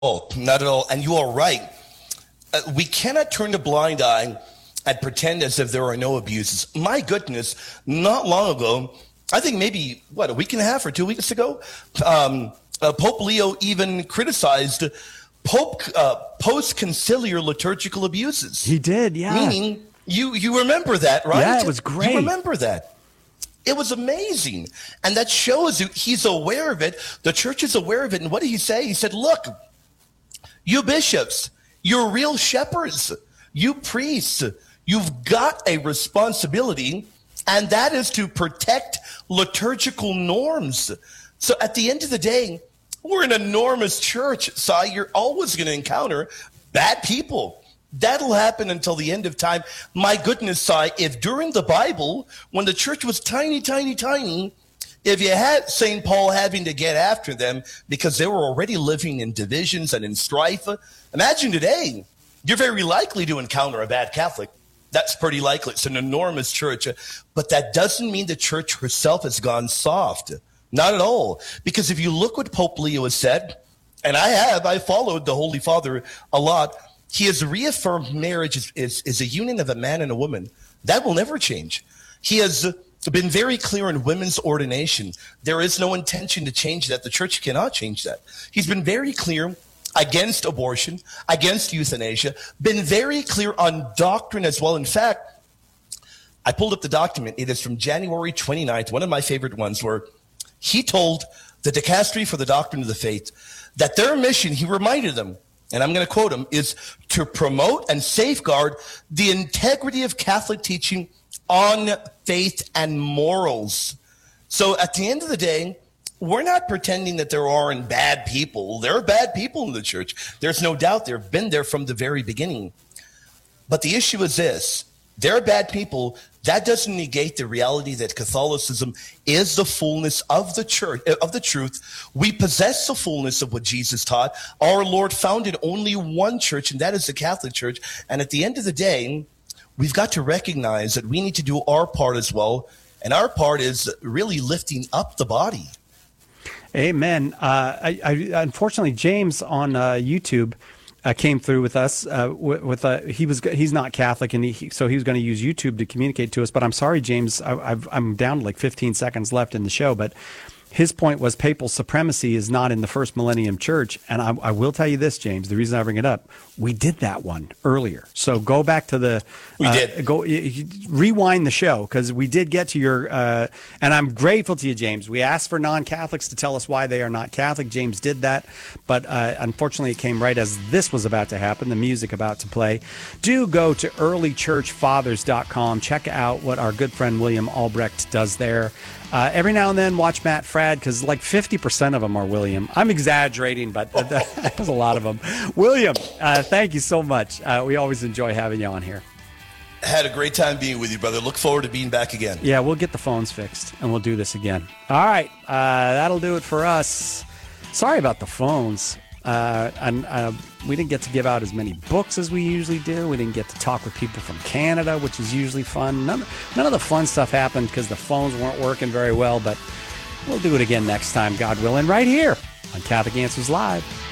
Oh, not at all. And you are right. We cannot turn a blind eye and pretend as if there are no abuses. My goodness, not long ago, I think maybe, a week and a half or 2 weeks ago, Pope Leo even criticized post-conciliar liturgical abuses. He did, yeah. Meaning, you remember that, right? Yeah, it was great. You remember that. It was amazing. And that shows you he's aware of it. The church is aware of it. And what did he say? He said, look, you bishops, you're real shepherds. You priests, you've got a responsibility, and that is to protect liturgical norms. So at the end of the day, we're an enormous church. So you're always going to encounter bad people. That'll happen until the end of time. My goodness, Sai, if during the Bible, when the church was tiny, if you had St. Paul having to get after them because they were already living in divisions and in strife, imagine today, you're very likely to encounter a bad Catholic. That's pretty likely. It's an enormous church. But that doesn't mean the church herself has gone soft. Not at all. Because if you look what Pope Leo has said, and I followed the Holy Father a lot, he has reaffirmed marriage is a union of a man and a woman. That will never change. He has been very clear in women's ordination. There is no intention to change that. The church cannot change that. He's been very clear against abortion, against euthanasia, been very clear on doctrine as well. In fact, I pulled up the document. It is from January 29th, one of my favorite ones, where he told the Dicastery for the Doctrine of the Faith that their mission, he reminded them, and I'm going to quote him, is to promote and safeguard the integrity of Catholic teaching on faith and morals. So at the end of the day, we're not pretending that there aren't bad people. There are bad people in the church. There's no doubt they've been there from the very beginning. But the issue is this. There are bad people. That doesn't negate the reality that Catholicism is the fullness of the church, of the truth. We possess the fullness of what Jesus taught. Our Lord founded only one church, and that is the Catholic Church. And at the end of the day, we've got to recognize that we need to do our part as well. And our part is really lifting up the body. Amen. Unfortunately, James on YouTube came through with us. He's not Catholic, and so he was going to use YouTube to communicate to us. But I'm sorry, James. I'm down to like 15 seconds left in the show. But his point was papal supremacy is not in the first millennium church. And I will tell you this, James, the reason I bring it up, we did that one earlier. So go back to the, rewind the show, because we did get to your, and I'm grateful to you, James. We asked for non-Catholics to tell us why they are not Catholic. James did that. But unfortunately, it came right as this was about to happen, the music about to play. Do go to earlychurchfathers.com. Check out what our good friend William Albrecht does there. Every now and then, watch Matt Fradd, because like 50% of them are William. I'm exaggerating, but there's a lot of them. William, thank you so much. We always enjoy having you on here. Had a great time being with you, brother. Look forward to being back again. Yeah, we'll get the phones fixed, and we'll do this again. All right, that'll do it for us. Sorry about the phones. We didn't get to give out as many books as we usually do. We didn't get to talk with people from Canada, which is usually fun. None of the fun stuff happened because the phones weren't working very well, but we'll do it again next time, God willing, right here on Catholic Answers Live.